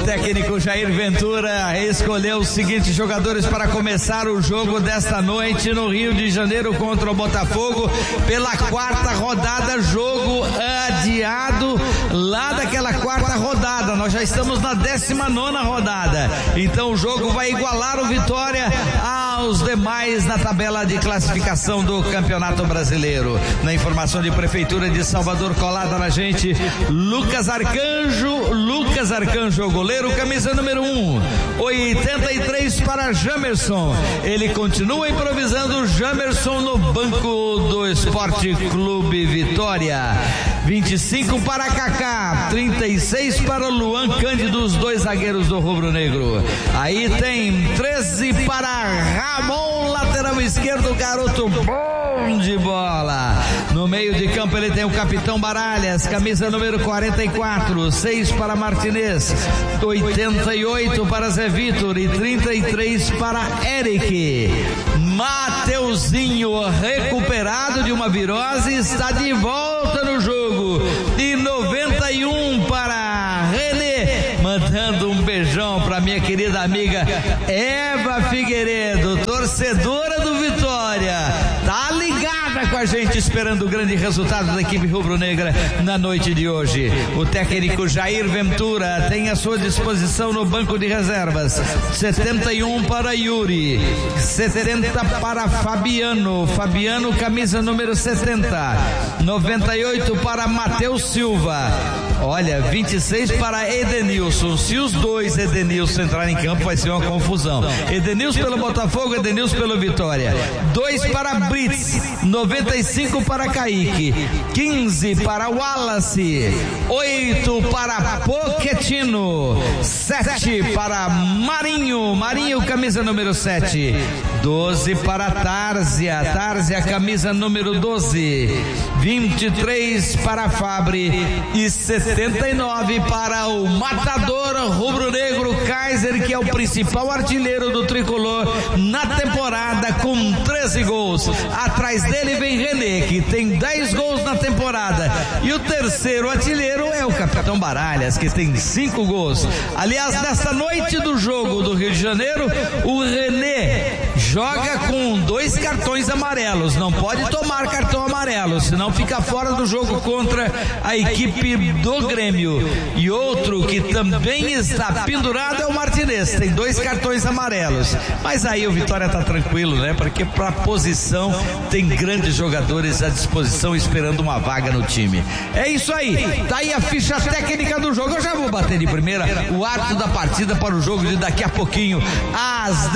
técnico Jair Ventura escolheu os seguintes jogadores para começar o jogo desta noite no Rio de Janeiro contra o Botafogo pela quarta rodada, jogo adiado lá daquela quarta rodada. Nós já estamos na 19ª rodada, então o jogo vai igualar o Vitória aos demais na tabela de classificação do Campeonato Brasileiro. Na informação de Prefeitura de Salvador, colada na gente, Lucas Arcanjo, goleiro, camisa número 1, 83 para Jamerson. Ele continua improvisando, Jamerson no banco do Esporte Clube Vitória. 25 para Kaká, 36 para Luan Cândido, os dois zagueiros do Rubro Negro. Aí tem 13 para Ramon, lateral esquerdo, garoto bom de bola. No meio de campo ele tem o capitão Baralhas, camisa número 44, 6 para Martinez, 88 para Zé Vitor e 33 para Eric. Mateuzinho, recuperado de uma virose, está de volta no jogo. E 91 para René, mandando um beijão para minha querida amiga Eva Figueiredo, torcedora do Vitória, tá ligada com a gente, esperando o grande resultado da equipe rubro-negra na noite de hoje. O técnico Jair Ventura tem à sua disposição no banco de reservas 71 para Yuri, 70 para Fabiano, camisa número 70, 98 para Matheus Silva, olha, 26 para Edenilson. Se os dois Edenilson entrarem em campo vai ser uma confusão. Edenilson pelo Botafogo, Edenilson pelo Vitória. 2 para Brits, 95 para Kaique, 15 para Wallace, 8 para Pochettino, 7 para Marinho, camisa número 7, 12 para Tárzia, camisa número 12, 23 para Fabri e 79 para o matador rubro-negro Kaiser, que é o principal artilheiro do tricolor na temporada com 13 gols. Atrás dele vem René, que tem 10 gols na temporada, e o terceiro artilheiro é o capitão Baralhas, que tem 5 gols. Aliás, nesta noite do jogo do Rio de Janeiro, o René joga com 2 cartões amarelos, não pode tomar cartão amarelo, senão fica fora do jogo contra a equipe do Grêmio. E outro que também está pendurado é o Martinez, tem 2 cartões amarelos, mas aí o Vitória tá tranquilo, né? Porque pra posição tem grandes jogadores à disposição esperando uma vaga no time. É isso aí, tá aí a ficha técnica do jogo. Eu já vou bater de primeira o ato da partida para o jogo de daqui a pouquinho, às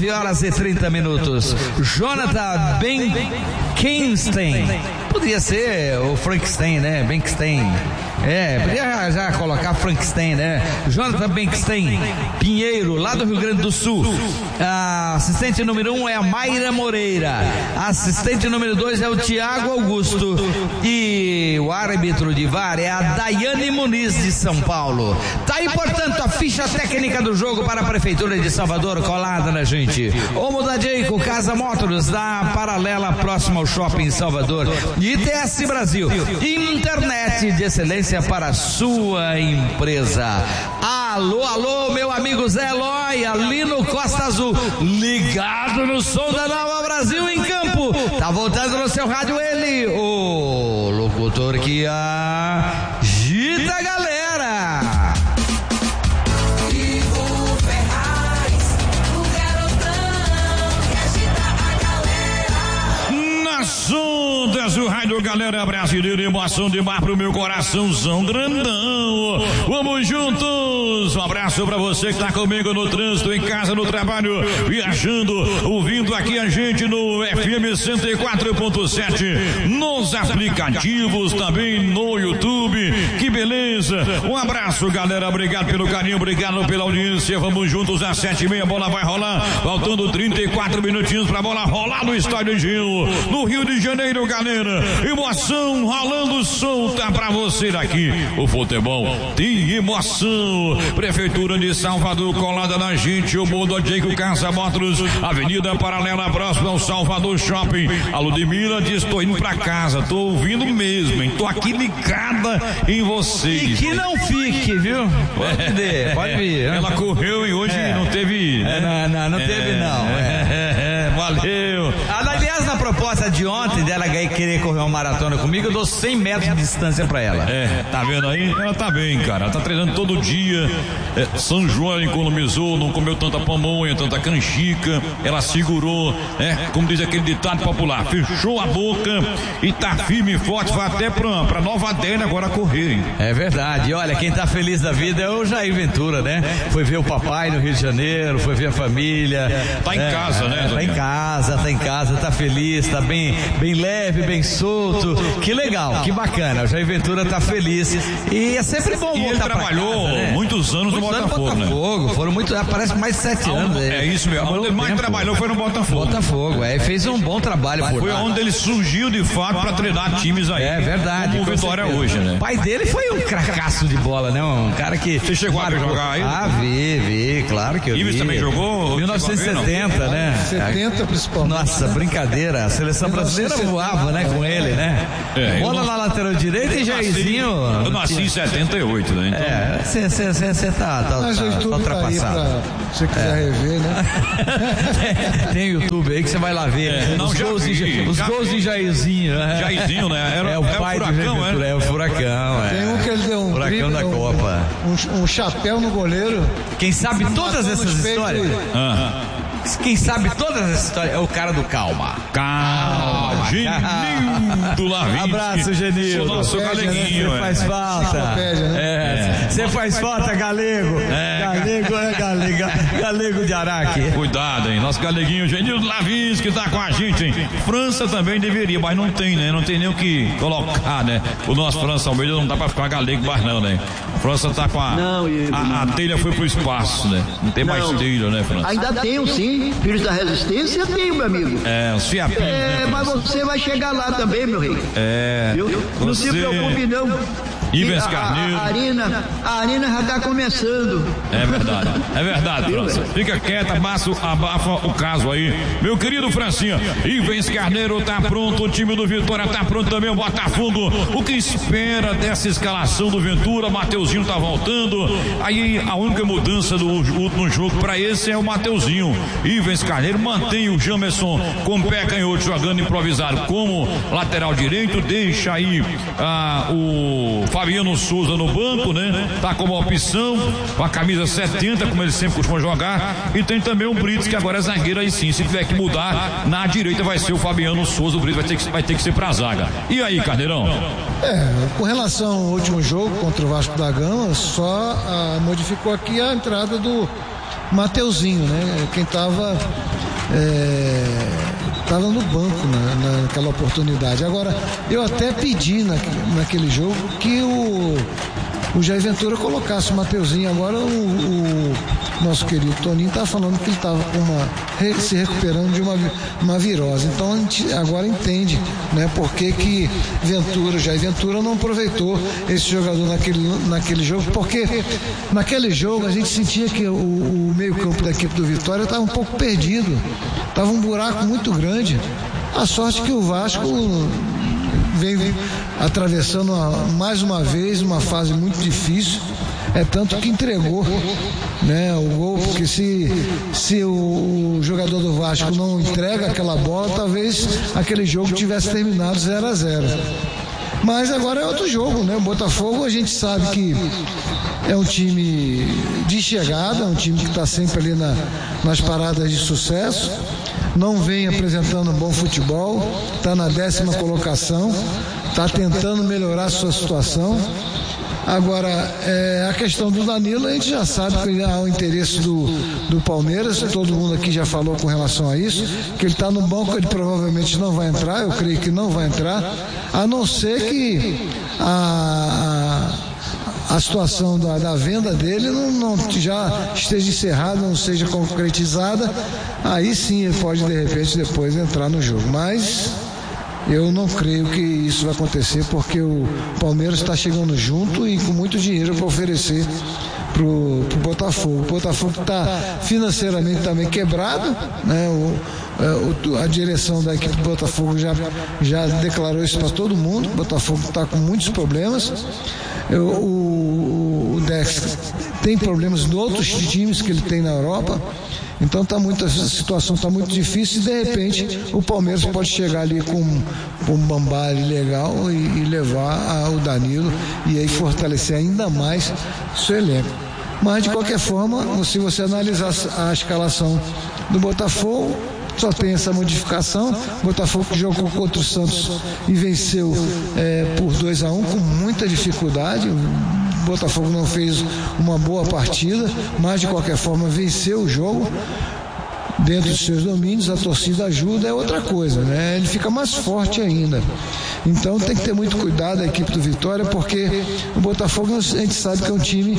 19h30. Jonathan Benkenstein, poderia ser o Frankenstein, né? Benkenstein. Podia já colocar Frankenstein, né? Jonathan Benkenstein Pinheiro, lá do Rio Grande do Sul. A assistente número 1 é a Mayra Moreira. A assistente número 2 é o Tiago Augusto. E o árbitro de VAR é a Daiane Muniz, de São Paulo. Tá aí, portanto, a ficha técnica do jogo para a Prefeitura de Salvador, colada na gente. Omo da Jeico, Casa Motors, da Paralela, próximo ao Shopping Salvador. ITS Brasil, internet de excelência para a sua empresa. Alô, meu amigo Zé Eloy, ali no Costa Azul, ligado no som da Nova Brasil em campo. Tá voltando no seu rádio ele, o locutor que agita a galera. Juntas, o rádio galera brasileira, emoção de mar pro meu coraçãozão grandão. Vamos juntos, um abraço pra você que tá comigo no trânsito, em casa, no trabalho, viajando, ouvindo aqui a gente no FM 104.7, nos aplicativos, também no YouTube. Que beleza, um abraço galera, obrigado pelo carinho, obrigado pela audiência. Vamos juntos às 7h30, a bola vai rolar, faltando 34 minutinhos pra bola rolar no Estádio Gil, no Rio de Janeiro, galera. Emoção emoção, rolando solta pra você daqui. O futebol tem emoção. Prefeitura de Salvador colada na gente, o Mundo Diego Casa Motors, Avenida Paralela, próximo ao Salvador Shopping. A Ludmila diz: tô indo pra casa, tô ouvindo mesmo, hein? Tô aqui ligada em vocês. E que não fique, viu? Pode vir. Ela correu e hoje não teve. Não teve não. Valeu. Aliás, na proposta de ontem dela querer correr uma maratona comigo, eu dou 100 metros de distância pra ela. Tá vendo aí? Ela tá bem, cara. Ela tá treinando todo dia. São João economizou, não comeu tanta pamonha, tanta canjica. Ela segurou, como diz aquele ditado popular, fechou a boca e tá firme e forte. Vai até pra Nova Delhi agora correr, hein? É verdade. E olha, quem tá feliz da vida é o Jair Ventura, né? Foi ver o papai no Rio de Janeiro, foi ver a família. Tá em casa, né? Tá em casa, tá feliz, tá bem leve, bem solto. Que legal, que bacana. O Jair Ventura tá feliz. E é sempre bom voltar. E ele trabalhou casa, né? muitos anos no Botafogo, né? Foram parece mais de 7 anos. É isso mesmo. Onde ele mais trabalhou foi no Botafogo. Fez um bom trabalho por lá. Foi onde ele surgiu de fato pra treinar times aí. É verdade. Como Vitória hoje, né? O pai dele foi um cracaço de bola, né? Um cara que... Você chegou a jogar aí? Vi, claro que eu vi. Ives também jogou? 1970, né? 70 principalmente. Nossa, brincadeira. A seleção brasileira voava, né? Com ele, né? Bola na lateral direita e Jairzinho. Eu nasci em 78, né? Então... Você tá ultrapassado. Se você quiser rever, né? Tem YouTube aí que você vai lá ver. Os gols de Jairzinho. Jairzinho, né? É o pai do Jair. É o Furacão. Tem um que ele deu um Furacão drible, da Copa. Um chapéu no goleiro. Quem sabe todas essas histórias? Quem sabe todas essas histórias é o cara do Calma. Genildo Lavinski. Abraço, Genildo. O nosso galeguinho. Você faz falta. Você faz falta, galego. Galego de Araque. Cuidado, hein? Nosso galeguinho Genildo Lavinski tá com a gente, hein? França também deveria, mas não tem, né? Não tem nem o que colocar, né? O nosso França Almeida não dá pra ficar galego mais não, né? França tá com a telha foi pro espaço, né? Não tem mais telha, né, França? Ainda tenho, sim. Filhos da Resistência, tenho, meu amigo. Os fiapinhos, né, mas você vai chegar lá também, meu rei. Viu? Não se preocupe, não. Ivens Carneiro. A Arena já tá começando. É verdade, França. Fica quieta, abafa o caso aí. Meu querido Francinha, Ivens Carneiro tá pronto, o time do Vitória tá pronto também, o Botafogo. O que espera dessa escalação do Ventura? Mateuzinho tá voltando. Aí a única mudança do último jogo pra esse é o Mateuzinho. Ivens Carneiro mantém o Jamerson com pé canhoto jogando improvisado como lateral direito, deixa aí o Fabiano Souza no banco, né? Tá como opção, com a camisa 70, como ele sempre costuma jogar. E tem também o Brits, que agora é zagueiro aí sim. Se tiver que mudar, na direita vai ser o Fabiano Souza. O Brits vai ter que ser pra zaga. E aí, Carneirão? Com relação ao último jogo contra o Vasco da Gama, só modificou aqui a entrada do Mateuzinho, né? Quem tava no banco naquela oportunidade. Agora, eu até pedi naquele jogo que o Jair Ventura colocasse o Mateuzinho. Agora o nosso querido Toninho está falando que ele estava se recuperando de uma virose. Então a gente agora entende, né, por que Jair Ventura não aproveitou esse jogador naquele jogo, porque naquele jogo a gente sentia que o meio-campo da equipe do Vitória estava um pouco perdido, estava um buraco muito grande. A sorte que o Vasco vem atravessando mais uma vez uma fase muito difícil, tanto que entregou, né, o gol, porque se o jogador do Vasco não entrega aquela bola, talvez aquele jogo tivesse terminado 0-0. Mas agora é outro jogo, né? O Botafogo, a gente sabe que é um time de chegada, é um time que está sempre ali nas paradas de sucesso, não vem apresentando um bom futebol, está na 10ª colocação, está tentando melhorar a sua situação. Agora, a questão do Danilo, a gente já sabe que há o interesse do Palmeiras, todo mundo aqui já falou com relação a isso, que ele está no banco, ele provavelmente não vai entrar, eu creio que não vai entrar, a não ser que a situação da venda dele não já esteja encerrada, não seja concretizada, aí sim ele pode de repente depois entrar no jogo, mas Eu não creio que isso vai acontecer, porque o Palmeiras está chegando junto e com muito dinheiro para oferecer pro Botafogo. O Botafogo está financeiramente também quebrado, né? A direção da equipe do Botafogo já declarou isso para todo mundo. O Botafogo está com muitos problemas. O Dex tem problemas de outros times que ele tem na Europa. Então a situação está muito difícil e de repente o Palmeiras pode chegar ali com um bambari legal e levar o Danilo e aí fortalecer ainda mais seu elenco. Mas de qualquer forma, se você analisar a escalação do Botafogo, só tem essa modificação. O Botafogo jogou contra o Santos e venceu por 2-1 com muita dificuldade. O Botafogo não fez uma boa partida, mas de qualquer forma venceu o jogo dentro dos seus domínios. A torcida ajuda, é outra coisa, né? Ele fica mais forte ainda. Então tem que ter muito cuidado a equipe do Vitória, porque o Botafogo a gente sabe que é um time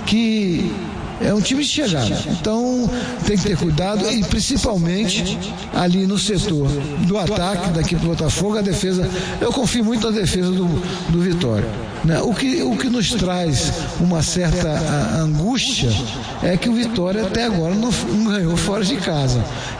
que é um time de chegada, então tem que ter cuidado e principalmente ali no setor do ataque da equipe do Botafogo, a defesa, eu confio muito na defesa do Vitória, né? O que nos traz uma certa angústia é que o Vitória até agora não ganhou fora de casa.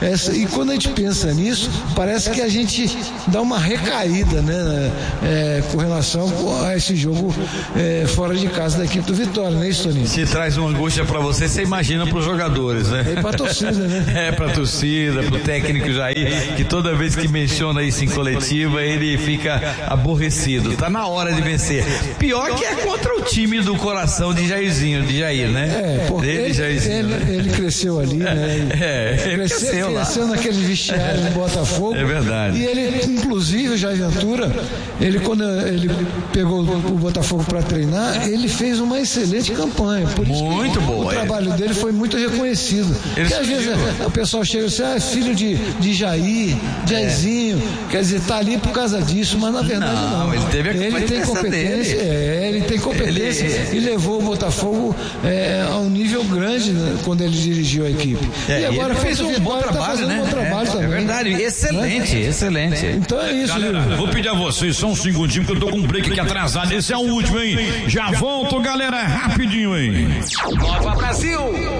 E quando a gente pensa nisso, parece que a gente dá uma recaída, né? Com relação a esse jogo fora de casa da equipe do Vitória, né, Toninho? Se traz uma angústia para você imagina para os jogadores, né? É para a torcida, né? Para a torcida, para o técnico Jair, que toda vez que menciona isso em coletiva, ele fica aborrecido. Tá na hora de vencer. Pior que é contra o time do coração de Jair, né? Porque ele cresceu ali, né? Ele cresceu naquele vestiário do Botafogo. É verdade. E ele, inclusive, o Jair Ventura, quando ele pegou o Botafogo para treinar, ele fez uma excelente campanha. Por isso muito boa. O trabalho dele foi muito reconhecido. Porque às vezes o pessoal chega assim, é filho de Jairzinho, quer dizer, tá ali por causa disso, mas na verdade não. Ele tem competência. Ele tem competência e levou o Botafogo a um nível grande, né, quando ele dirigiu a equipe. E agora fez um bom trabalho, né? É verdade, excelente. Então é isso, galera. Vou pedir a vocês só um segundinho, que eu tô com um break aqui atrasado. Esse é o último, hein? Já volto, galera, rapidinho, hein? Nova Brasil!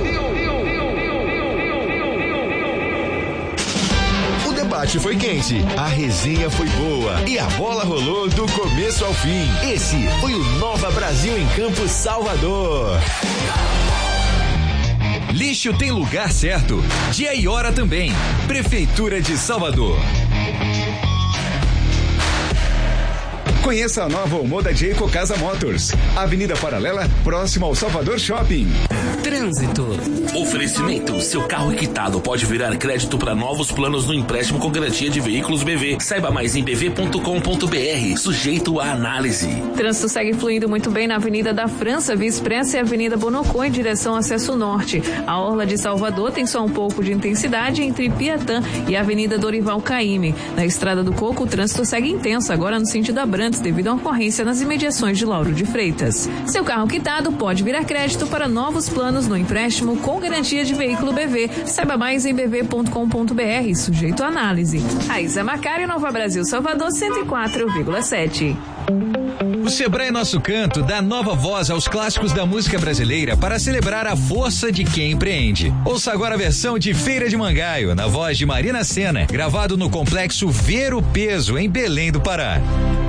O debate foi quente, a resenha foi boa e a bola rolou do começo ao fim. Esse foi o Nova Brasil em Campo Salvador. Lixo tem lugar certo, dia e hora também. Prefeitura de Salvador. Conheça a nova Omoda Jayco Casa Motors, Avenida Paralela, próximo ao Salvador Shopping. Trânsito. Oferecimento: seu carro quitado pode virar crédito para novos planos no empréstimo com garantia de veículos BV. Saiba mais em bv.com.br, sujeito à análise. Trânsito segue fluindo muito bem na Avenida da França, Via Expressa e Avenida Bonocô em direção ao acesso norte. A Orla de Salvador tem só um pouco de intensidade entre Piatã e a Avenida Dorival Caymmi. Na Estrada do Coco, o trânsito segue intenso, agora no sentido Abrantes, devido a ocorrência nas imediações de Lauro de Freitas. Seu carro quitado pode virar crédito para novos planos no empréstimo com garantia de veículo BV. Saiba mais em bv.com.br, sujeito à análise. Raíza Macari, Nova Brasil, Salvador, 104,7. O Sebrae Nosso Canto dá nova voz aos clássicos da música brasileira para celebrar a força de quem empreende. Ouça agora a versão de Feira de Mangaio, na voz de Marina Sena, gravado no complexo Ver o Peso, em Belém do Pará.